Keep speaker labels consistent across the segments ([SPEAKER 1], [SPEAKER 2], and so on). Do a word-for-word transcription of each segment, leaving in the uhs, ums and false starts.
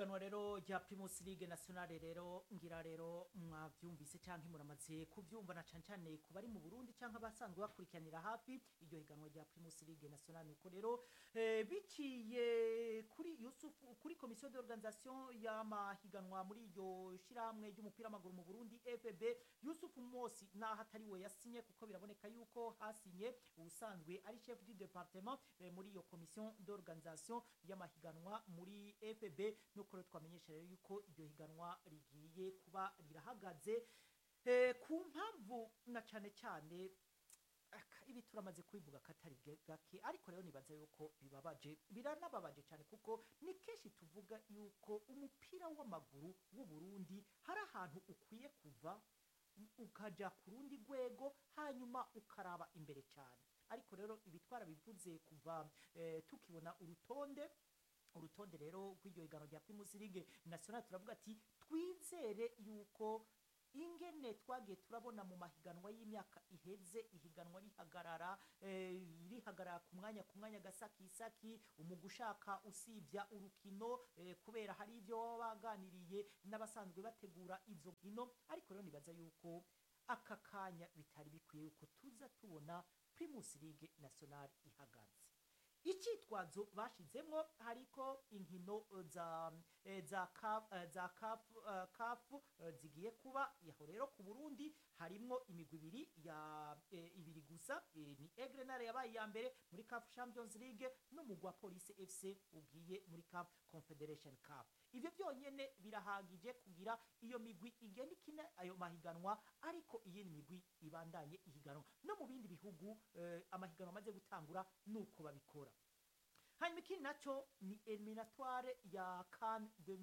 [SPEAKER 1] higanwa rero rya Primus League Nationale rero ngira rero mwavyumvise canke muramaze kuvyumva na cane cane ku bari mu Burundi canke abasanzwe bakurikiranira hafi iryo higanwa rya Primus League Nationale. Uko rero eh, biciye kuri Yusuf kuri commission d'organisation y'amahiganwa muri iryo shiramwe ry'umupira w'amaguru mu Burundi F B, Yusuf Mosi naho atari we yasinye kuko biraboneka yuko hasinye usanzwe ari chef du département eh, muri iyo commission d'organisation y'amahiganwa muri F B. Nuko twamenyesha rero yuko iryo higanwa rigiye kuba rirahagaze eh, ku mpamvu na cane cane ibi turamaze kubivuga katari gake, ariko rero nibaza yuko bibabaje biranababaje cyane kuko ni kenshi tuvuga yuko umupira w'amaguru w'u Burundi hari ahantu ukwiye kuva ukaja ku rundi rwego hanyuma ukaraba imbere cyane. Ariko rero ibitwara bivuze kuva eh, tukibona urutonde urutonde rero rw'iryo higanwa rya Primus League Nationale, turavuga ati twizere yuko ingene twagiye turabona mu mahiganwa y'imyaka iheze ihiganwa rihagarara eh, rihagarara ku mwanya ku mwanya gasakisaki umugushaka usivya urukino eh, kubera hari ivyo baganiriye n'abasanzwe bategura izo nkino. Ariko rero nibaza yuko aka kanya bitari bikwiye yuko tuza tubona Primus League Nationale ihagaze. Icyitwazo bashizemwo hariko inkino za eh, za CAF eh, za CAF uh, CAF uh, zigiye kuba yaho rero ku Burundi harimwo imigwi ibiri ya eh, ibiri gusa eh, ni Aigle Noir yabaye ya mbere muri CAF Champions League n'umugwa Police F C ugiye muri CAF Confederation Cup. Ivyo byonyene birahagije kugira iyo migwi igenda ikina ayo mahiganwa, ariko iyi ni migwi ibandanye ihiganwa no mu bindi bihugu eh, amahiganwa amaze gutangura nuko babikora. Hanyuma ikindi naco ni eliminatoire ya CAN deux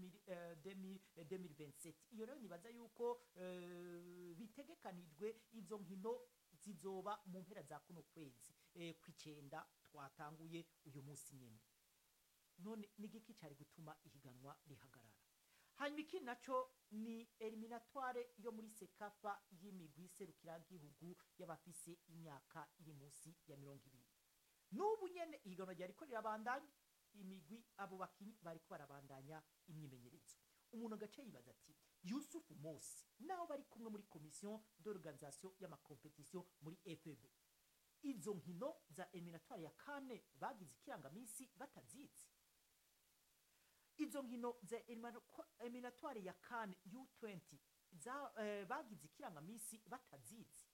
[SPEAKER 1] mille vingt-sept. Iyo rero nibaza yuko uh, bitegekanijwe izo nkino zizoba mu mpera za kuno kwezi eh, kw'icenda twatanguye uyu munsi nyene. None nigiki cari gutuma ihiganwa rihagarara? Hanyuma ikindi naco ni eliminatoire yo muri Sekafa y'imigwi serukira gihugu y'abafise imyaka iri munsi ya mirongo ibiri. Nubu nyene ihiganwa ryariko rirabandanya, imigwi abo bakinyi bariko barabandanya imyimenyerezo. Umuntu agace yibaza ati Yusuf Mosi naho bari kumwe muri commission d'organisation y'ama competition muri F B, izo nkino za eliminatoire ya kane bagize ikirangamisi batazizi. Izo nkino za eliminatoire ya kane U twenty za eh, bagize ikirangamisi batazizi.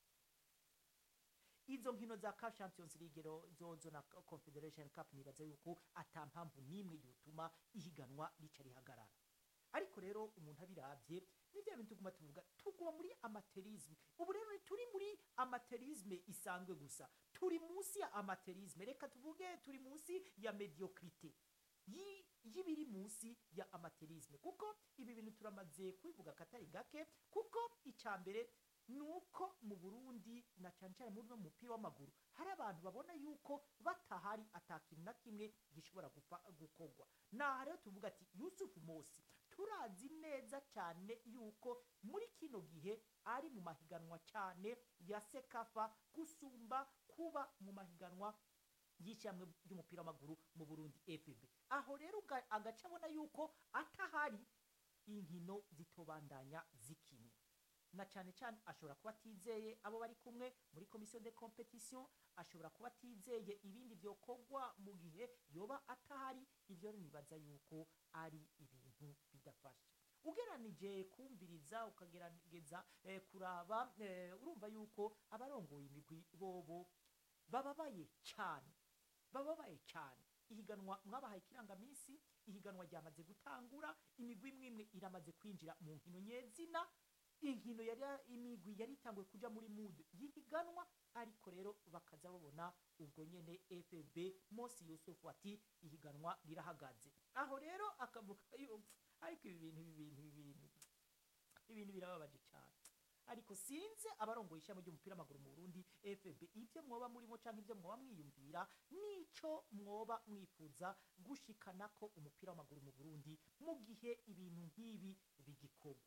[SPEAKER 1] Izo nkino za CAF Champions League zozo na Confederation Cup nibaza yuko atampamvu nimwe yutuma ihiganwa rica rihagarara. Ariko rero umuntu abiravye nivyo bintu tuguma tuvuga tuguma muri amateurisme. Ubu rero turi muri amateurisme isanzwe gusa, turi munsi ya amateurisme, reka tuvuge turi munsi ya mediocrité y'ibiri munsi ya amateurisme, kuko ibi bintu turamaze kubivuga katari gake. Kuko icambere nuko mu Burundi na cane cane muri no mupira w'amaguru hari abantu babona yuko batahari atakintu na kimwe gishobora gukogwa. Na rero tuvuga ati Yusuf Mosi turazi neza cyane yuko muri kino gihe ari mu mahiganwa cyane ya Sekafa gusumba kuba mu mahiganwa y'ishyamwe ry'umupira w'amaguru mu Burundi F B. Aho rero agaca abona yuko atahari inkino zitobandanya zikinwa, na cyane cyane ashobora kuba atizeye abo bari kumwe muri commission de competition, ashobora kuba atizeye ibindi byokogwa mu gihe yoba atahari. Ivyo nibaza yuko ari ibintu bidafasha. Ugeranije kumviriza ukagerageza eh, kuraba eh, urumva yuko abarongoye imigwi bobo bababaye cyane bababaye cyane. Ihiganwa mwabahaye ikirangamisi, ihiganwa ryamaze gutangura, imigwi imwe iramaze kwinjira mu nkino nyezina, inkino yari imigwi yari itangwe kuja muri mood yihiganwa, ariko rero bakaza babona ubwo nyene F B Mosi Yusuf ati ihiganwa rirahagaze. Aho rero akavuga ariko ibi bintu ibintu ibintu ibintu birababaje cyane. Ariko sinze abarongoye ishami ry'umupira w'amaguru mu Burundi F B ivyo mwoba murimo canke ivyo mwoba mwiyumvira nico mwoba mwifuza gushikana ko umupira w'amaguru mu Burundi mu gihe ibintu nk'ibi bigikogwa.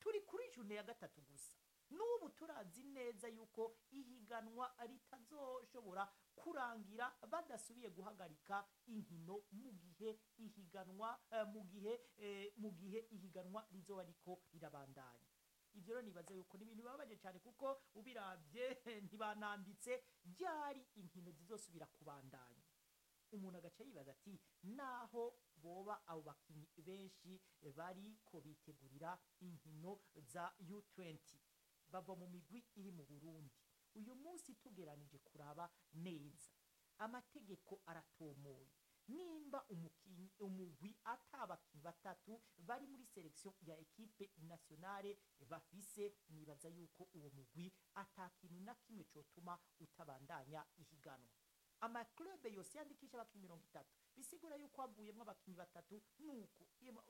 [SPEAKER 1] turi kuri june ya gatatu gusa, n'ubu turazi neza yuko ihiganwa ritazoshobora kurangira badasubiye guhagarika inkino mu gihe ihiganwa eh, mu gihe eh, mu gihe ihiganwa rizoba riko rirabandanya. Ivyo rero nibaza yuko ni ibintu bibabaje cyane, kuko ubiravye ntibananditse ryari inkino zizosubira kubandanya. Umuntu agaca yibaza ati naho boba abo bakinyi benshi bari ko bitegurira inkino za U twenty bava mu migwi iri mu Burundi, uyu munsi tugeranije kuraba neza amategeko aratomoye, nimba umukinyi umugwi atabakinyi batatu bari muri selection ya equipe nationale bafise, nibaza yuko uwo mugwi atakintu na kimwe cotuma utabandanya ihiganwa. Ama club yose yandikisha abakinyi mirongo itatu, bisigura yuko havuyemwo abakinyi batatu, nuko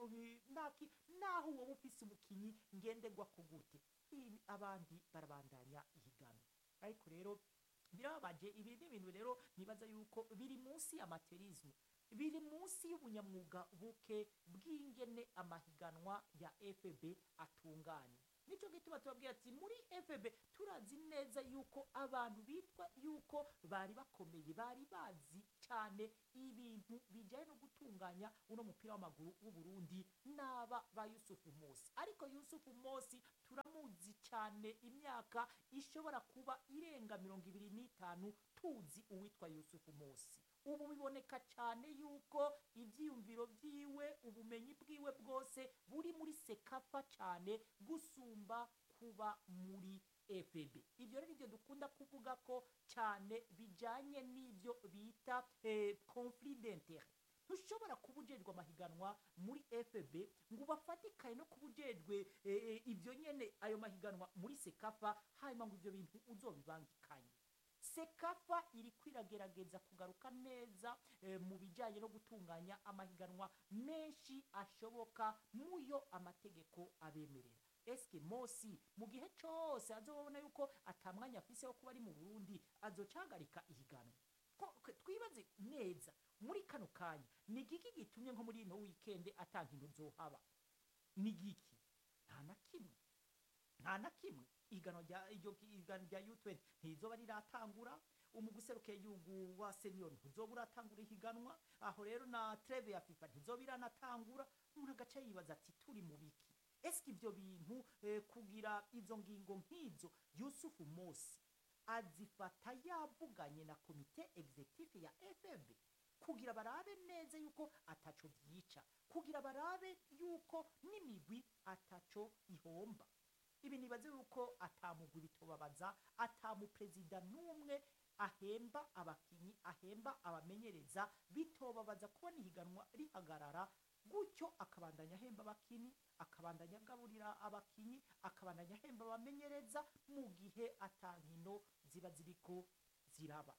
[SPEAKER 1] naki naho wowe ufise umukinyi ngenderwa kugute abandi barabandanya ihiganwa. Ariko rero birababaje, ibi ni ibintu rero nibaza yuko biri munsi y'amaterisme, biri munsi y'ubunyamwuga buke bw'ingene amahiganwa ya F B atunganye. Nico gituma tubabwira ati muri F B turazi neza yuko abantu bitwa yuko bari bakomeye, bari bazi cyane ibintu bijanye no gutunganya uno mupira w'amaguru w'u Burundi naba ba Yusufu Mosi. Ariko Yusufu Mosi turamuzi cyane imyaka ishobora kuba irenga mirongo ibiri n'itanu tuzi uwitwa Yusufu Mosi. Ubu biboneka cyane yuko ivyiyumviro vyiwe, ubumenyi bwiwe bwose buri muri Sekafa cyane gusumba kuba muri F B. Ivyo rero nivyo dukunda kuvuga ko cyane bijanye n'ivyo bita eh, conflit d'intérêt. Ntushobora kubujejwe amahiganwa muri F B ngo bafatikaye no kubujejwe eh, ivyo nyene ayo mahiganwa muri Sekafa, hanyuma ngo ivyo bintu uzobibangikanye. Sekafa iri kwiragerageza kugaruka neza e, mu bijanye no gutunganya amahiganwa menshi ashoboka muyo amategeko abemerera. Eske Mosi mu gihe cyose azobona yuko atamwanya afise wo kuba ari mu Burundi azocagarika ihiganwa? Twibaze neza muri kano kanya ni giki gitumye nko muri ino weekend atankino zohaba? Ni giki? Nta na kimwe, nta na kimwe. Igano rya iryo igano rya U twenty ntizoba riratangura, umuguseruke yugu wa senior ntizoba uratangura ihiganwa, aho rero na treve ya FIFA ntizoba iranatangura. Umuntu agaca yibaza ati turi mu biki? Eske ivyo bintu eh, kugira izo ngingo nk'izo Yusufu Mosi azifata yavuganye na komite executive ya F B kugira barabe neza yuko ataco vyica, kugira barabe yuko n'imigwi ataco ihomba? Ibi nibaze yuko atamugwi bitobabaza, atamu president numwe ahemba abakinyi, ahemba abamenyereza, bitobabaza kubona ihiganwa rihagarara gutyo akabandanya ahemba abakinyi, akabandanya agaburira abakinyi, akabandanya ahemba abamenyereza mu gihe atankino ziba ziriko ziraba.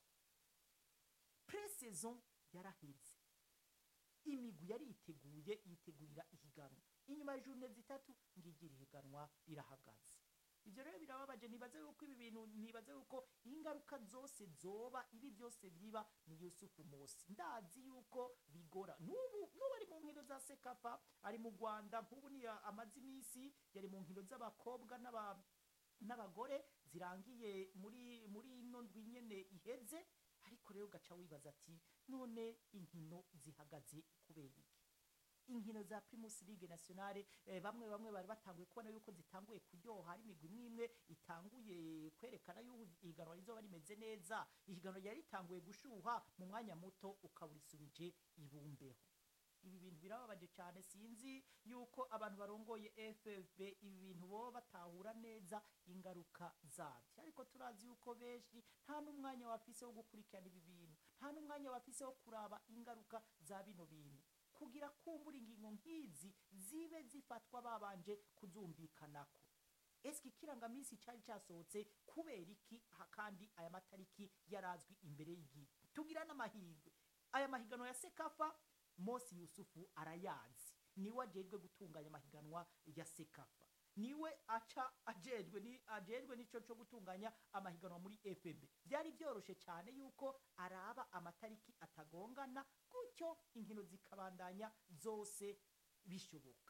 [SPEAKER 1] Pre-saison yaraheze, imigwi yari iteguye yitegurira ihiganwa, inyuma ya journée zitatu ngigira ihiganwa rirahagaze. Ivyo rero birababaje, nibaze yuko ibi bintu nibaze yuko ingaruka zose zoba ibi byose biba ni Yusufu Mosi. Ndazi yuko bigora nubu nubu ari mu nkino za Sekafa, ari mu Rwanda nkubu ni amazi imisi yari mu nkino z'abakobwa n'aba n'abagore zirangiye muri muri ino ndwi nyene iheze. Ariko rero gaca wibaza ati none inkino zihagaze kubera iki? Inkino za Primus League Nationale eh, bamwe bamwe bari batanguye kubona yuko zitanguye kuryoha, hari imigwi imwe itanguye kwerekana yuko ihiganwa rizoba rimeze neza. Ihiganwa yari ritanguye gushuha, mu mwanya muto ukaburisubije ibumbeho. Ibi bintu birababaje cyane, sinzi yuko abantu barongoye F F B ibi bintu bo batahura neza ingaruka zabyo. Ariko turazi yuko benshi nta n'umwanya wafise wo gukurikirana ibi bintu, nta n'umwanya wafise wo kuraba ingaruka za bino bintu, kugira kumbura ingingo nk'izi zibe zifatwa babanje kuzumvikanako. Eski kirangamisi cyari cyasohotse kubera iki kandi aya matariki yarazwi imbere y'igihe? Tugira n'amahirwe aya mahiganwa ya Sekafa Mosi Yusufu arayazi, niwe ajejwe gutunganya amahiganwa ya Sekafa, niwe aca ajejwe ni ajejwe nico cyo gutunganya amahiganwa muri F B. Byari byoroshe cyane yuko araba amatariki atagongana gutyo inkino zikabandanya zose bishoboka.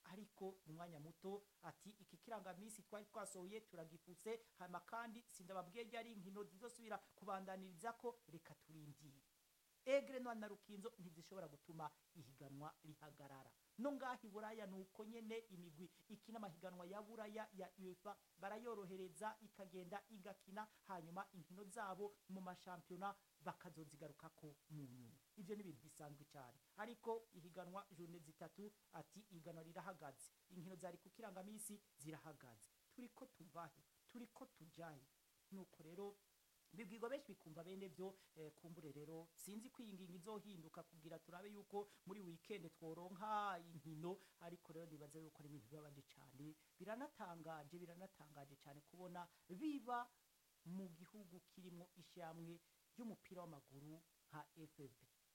[SPEAKER 1] ariko mu mwanya muto ati iki kirangamisi twari twasohoye turagifutse hama kandi sindababwiye ryari inkino zizosubira kubandaniriza ko reka turindire. Aigle Noir na Rukinzo ntizishobora gutuma ihiganwa rihagarara. No ngahi buraya nuko nyene imigwi ikina amahiganwa ya buraya ya UEFA barayorohereza ikagenda igakina hanyuma inkino zabo mu mashampiyona bakazozigarukako mu nyuma. Ivyo ni ibintu bisanzwe cyane, ariko ihiganwa journée zitatu ati ihiganwa rirahagaze, inkino zari ku kirangamisi zirahagaze, turiko tuvahe turiko tujahe. Nuko rero bibwirwa benshi bikumva bene byo eh, kumbure rero sinzi kwiyinginga izohinduka kugira turabe yuko muri weekend tworonka inkino, ariko rero nibaza yuko ari ibintu bibabaje cyane, biranatangaje biranatangaje cyane kubona biba mu gihugu kirimo ishyamwe ry'umupira w'amaguru nka F B.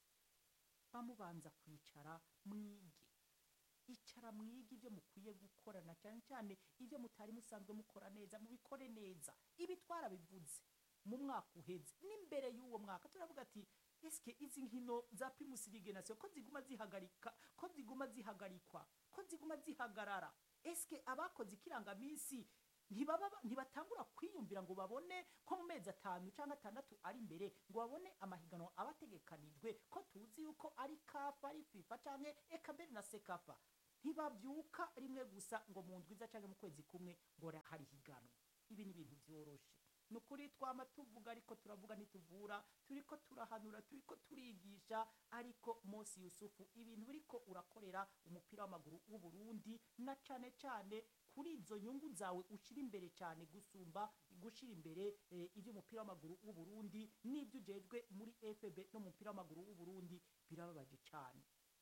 [SPEAKER 1] Bamubanza kwicara mwige, icara mwige ibyo mukwiye gukorana, cyane cyane ibyo mutari musanzwe mukora neza mubikore neza. Ibi twarabivuze mu mwaka uheze n'imbere y'uwo mwaka turavuga ati eske izi nkino za Primus League Nation ko ziguma zihagarika ko ziguma zihagarikwa ko ziguma zihagarara, eske abakoze ikirangamisi ntibaba ntibatangura kwiyumvira ngo babone ko mu mezi atanu cyangwa atandatu ari imbere ngo babone amahiganwa abategekanijwe ko tuzi yuko ari kafa ari FIFA cyangwa ekaberi na sekafa, ntibabyuka rimwe gusa ngo mu ndwiza cyangwa mu kwezi kumwe ngo hari higanwa. Ibi ni ibintu byoroshe nukuri twama tuvuga, ariko turavuga nituvura, turiko turahanura, turiko turigisha, ariko Mosi Yusufu ibintu biriko urakorera umupira w'amaguru w'u Burundi na cane cane kuri izo nyungu zawe ushira imbere cyane gusumba gushira imbere eh, ivyo umupira w'amaguru w'u Burundi n'ibyo ujejwe muri F B no mu mupira w'amaguru w'u Burundi birababaje cyane.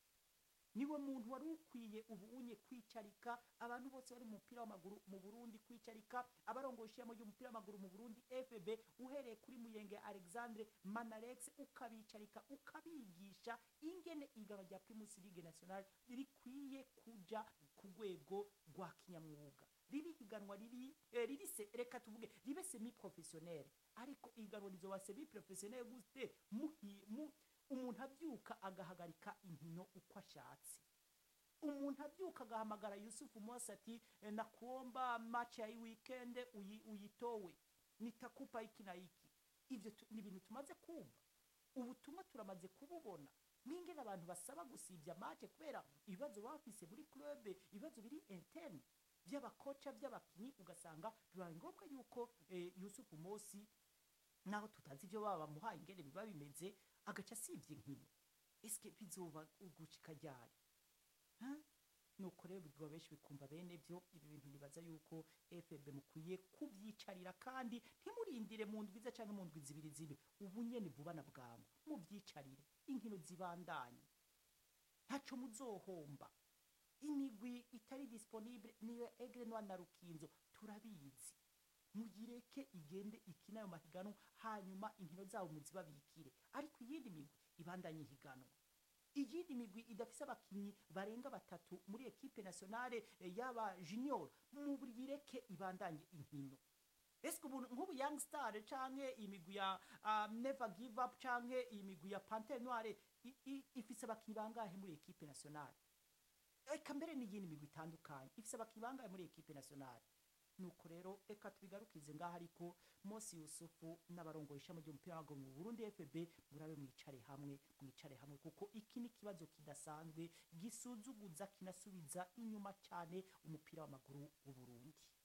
[SPEAKER 1] Niwe muntu wari ukwiye ubunye kwicarika abantu bose bari mu mupira w'amaguru mu Burundi, kwicarika abarongoshye mu mupira w'amaguru mu Burundi F B uhereye kuri Muyenge Alexandre Manarex, ukabicarika ukabigisha ingene igano rya Primus League National rikwiye kuja ku rwego rwa kinyamwuga, ribi higanwa riri eh, riri se reka tuvuge ribe semi professionnel, ariko igano rizo wa semi professionnel gute muhi mu umuntu abyuka agahagarika inkino uko ashatse, umuntu abyuka agahamagara Yusufu Mosi ati e, nakuomba match ya weekend uyi, uyitowe nitakupa iki na iki. Ivyo ni ibintu tumaze kumva, ubutumwa turamaze kububona mwingene abantu basaba gusibya match kubera ibibazo bafise muri club, ibibazo biri interne by'abakoca by'abakinyi, ugasanga bibaye ngombwa yuko e, Yusufu Mosi naho tutazi ibyo baba muhaye ingene biba bimeze agaca sivye nkino. Eske bizoba ugucika ryari? Ha? Nuko rero bigwa benshi bikumva bene byo ibi bintu nibaza yuko F B mukwiye kubyicarira kandi ntimurindire mu ndwiza cyangwa mu ndwi zibiri zibe, ubu nyene vuba na bwangu mubyicarire inkino zibandanye, ntaco muzohomba. Imigwi itari disponible niyo Aigle Noir na Rukinzo turabizi, mugireke igende ikina yo mahiganwa hanyuma inkino zawo muzibabikire, ariko iyindi migwi ibandanye ihiganwa. Iyindi migwi idafise abakinyi barenga batatu muri equipe nationale yaba junior mubireke ibandanye inkino. Eske ubu nk'ubu Young Star canke imigwi ya uh, Never Give Up canke imigwi ya Panthère Noire ifise abakinyi bangahe muri equipe nationale? Eka mbere n'iyindi migwi itandukanye ifise abakinyi bangahe muri equipe nationale? Nuko rero eka tubigarukize ngaho, ariko Mosi Yusufu n'abarongoyisha mu by'umupira w'amaguru mu Burundi F B murabe mwicare hamwe mwicare hamwe kuko iki ni kibazo kidasanzwe gisuzuguza kinasubiza inyuma cyane umupira w'amaguru w'u Burundi.